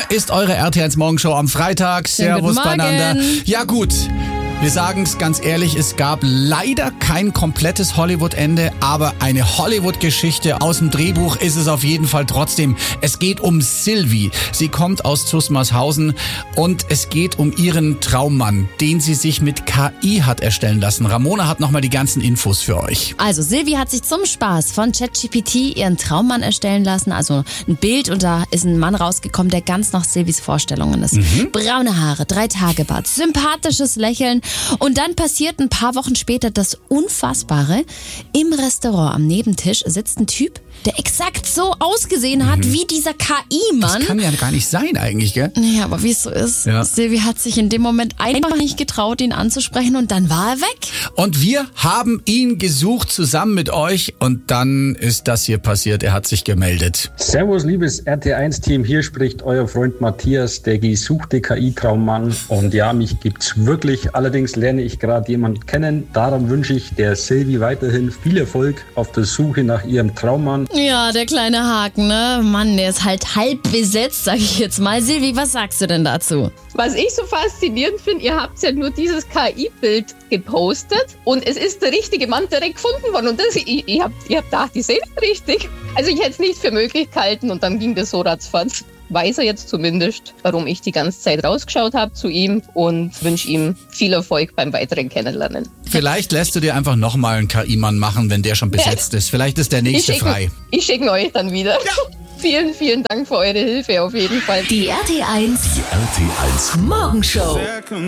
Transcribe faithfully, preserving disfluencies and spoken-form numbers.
ist eure R T eins Morgenshow am Freitag. Servus beieinander. Ja gut. Wir sagen es ganz ehrlich, es gab leider kein komplettes Hollywood-Ende, aber eine Hollywood-Geschichte aus dem Drehbuch ist es auf jeden Fall trotzdem. Es geht um Sylvie. Sie kommt aus Zusmarshausen und es geht um ihren Traummann, den sie sich mit K I hat erstellen lassen. Ramona hat nochmal die ganzen Infos für euch. Also Sylvie hat sich zum Spaß von ChatGPT ihren Traummann erstellen lassen, also ein Bild, und da ist ein Mann rausgekommen, der ganz nach Sylvies Vorstellungen ist. Mhm. Braune Haare, drei Tage Bart, sympathisches Lächeln. Und dann passiert ein paar Wochen später das Unfassbare. Im Restaurant am Nebentisch sitzt ein Typ, der exakt so ausgesehen hat mhm. wie dieser K I-Mann. Das kann ja gar nicht sein eigentlich, gell? Ja, aber wie es so ist, ja. Sylvie hat sich in dem Moment einfach nicht getraut, ihn anzusprechen, und dann war er weg. Und wir haben ihn gesucht zusammen mit euch, und dann ist das hier passiert. Er hat sich gemeldet. Servus, liebes R T eins Team. Hier spricht euer Freund Matthias, der gesuchte K I-Traummann. Und ja, mich gibt's wirklich. Allerdings lerne ich gerade jemanden kennen. Darum wünsche ich der Sylvie weiterhin viel Erfolg auf der Suche nach ihrem Traummann. Ja, der kleine Haken, ne? Mann, der ist halt halb besetzt, sag ich jetzt mal. Sylvie, was sagst du denn dazu? Was ich so faszinierend finde, ihr habt ja nur dieses K I-Bild gepostet und es ist der richtige Mann direkt gefunden worden. Und das, ich, ich hab, ich hab gedacht, die sehen richtig. Also ich hätte es nicht für möglich gehalten, und dann ging das so ratzfatz. Weiß er jetzt zumindest, warum ich die ganze Zeit rausgeschaut habe zu ihm, und wünsche ihm viel Erfolg beim weiteren Kennenlernen. Vielleicht lässt du dir einfach nochmal einen K I-Mann machen, wenn der schon besetzt ist. Vielleicht ist der nächste ich frei. Ich schicke euch dann wieder. Ja. Vielen, vielen Dank für eure Hilfe auf jeden Fall. Die R T eins, die R T eins Morgenshow.